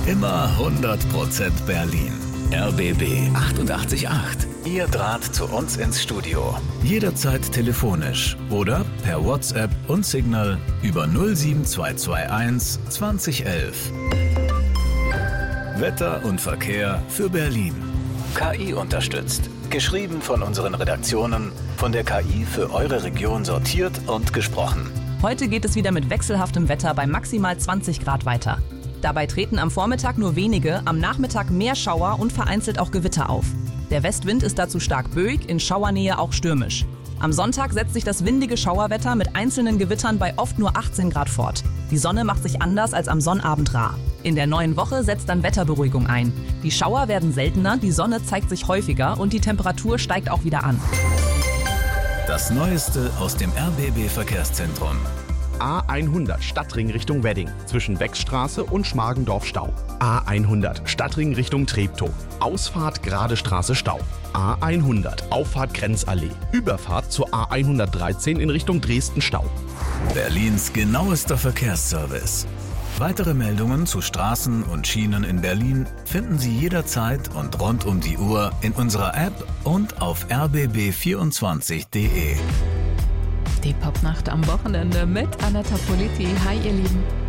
Immer 100% Berlin. RBB 88.8. Ihr Draht zu uns ins Studio. Jederzeit telefonisch oder per WhatsApp und Signal über 07221 2011. Wetter und Verkehr für Berlin. KI unterstützt. Geschrieben von unseren Redaktionen, von der KI für eure Region sortiert und gesprochen. Heute geht es wieder mit wechselhaftem Wetter bei maximal 20 Grad weiter. Dabei treten am Vormittag nur wenige, am Nachmittag mehr Schauer und vereinzelt auch Gewitter auf. Der Westwind ist dazu stark böig, in Schauernähe auch stürmisch. Am Sonntag setzt sich das windige Schauerwetter mit einzelnen Gewittern bei oft nur 18 Grad fort. Die Sonne macht sich anders als am Sonnabend rar. In der neuen Woche setzt dann Wetterberuhigung ein. Die Schauer werden seltener, die Sonne zeigt sich häufiger und die Temperatur steigt auch wieder an. Das Neueste aus dem RBB-Verkehrszentrum. A100 Stadtring Richtung Wedding, zwischen Beckstraße und Schmargendorf Stau. A100 Stadtring Richtung Treptow, Ausfahrt Gerade Straße Stau. A100 Auffahrt Grenzallee, Überfahrt zur A113 in Richtung Dresden Stau. Berlins genauester Verkehrsservice. Weitere Meldungen zu Straßen und Schienen in Berlin finden Sie jederzeit und rund um die Uhr in unserer App und auf rbb24.de. Die Popnacht am Wochenende mit Anetta Politi. Hi ihr Lieben.